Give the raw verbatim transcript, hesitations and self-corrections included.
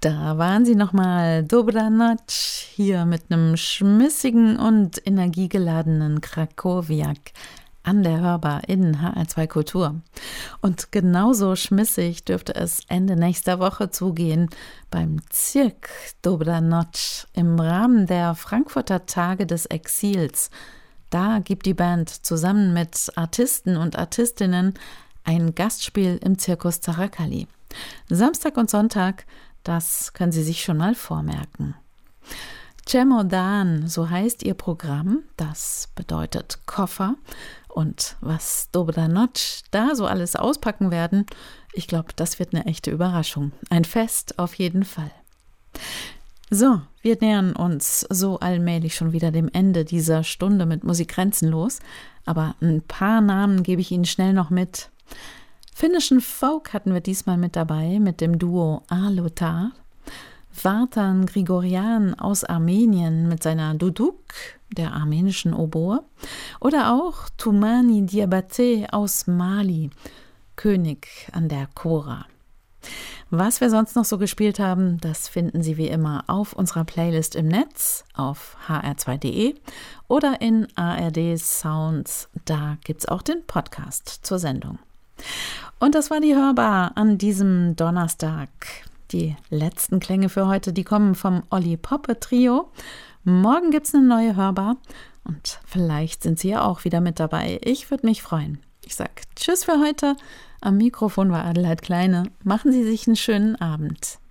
Da waren sie nochmal, Dobra Noc, hier mit einem schmissigen und energiegeladenen Krakowiak an der Hörbar in H R zwei Kultur. Und genauso schmissig dürfte es Ende nächster Woche zugehen beim Cirque Dobra Noc im Rahmen der Frankfurter Tage des Exils. Da gibt die Band zusammen mit Artisten und Artistinnen ein Gastspiel im Zirkus Zarakali. Samstag und Sonntag, das können Sie sich schon mal vormerken. Chemodan, so heißt ihr Programm, das bedeutet Koffer. Und was Dobra Noc da so alles auspacken werden, ich glaube, das wird eine echte Überraschung. Ein Fest auf jeden Fall. So, wir nähern uns so allmählich schon wieder dem Ende dieser Stunde mit Musik grenzenlos. Aber ein paar Namen gebe ich Ihnen schnell noch mit. Finnischen Folk hatten wir diesmal mit dabei mit dem Duo Alotar. Vartan Grigorian aus Armenien mit seiner Duduk, der armenischen Oboe. Oder auch Toumani Diabaté aus Mali, König an der Chora. Was wir sonst noch so gespielt haben, das finden Sie wie immer auf unserer Playlist im Netz, auf h r zwei punkt d e oder in A R D Sounds. Da gibt's auch den Podcast zur Sendung. Und das war die Hörbar an diesem Donnerstag. Die letzten Klänge für heute, die kommen vom Olli Poppe Trio. Morgen gibt's eine neue Hörbar und vielleicht sind Sie ja auch wieder mit dabei. Ich würde mich freuen. Ich sag Tschüss für heute. Am Mikrofon war Adelheid Kleine. Machen Sie sich einen schönen Abend.